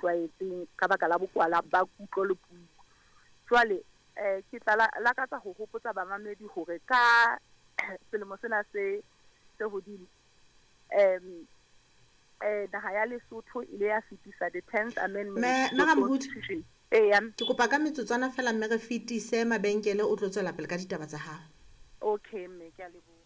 tlwaetseng ka baka la bokwala ba kutlo le puo. Jwale ke tla lakatsa ho hopotsa bamamedi hore ka selemo sena se hodimo naha ya Lesotho ile ya fetisa the 10th Amendment to Constitution. Ke kopa ka metsotswana fela mme re fetise mabenkele o tlo tswela pele ka ditaba tsa hao. Okay mme ke a leboha.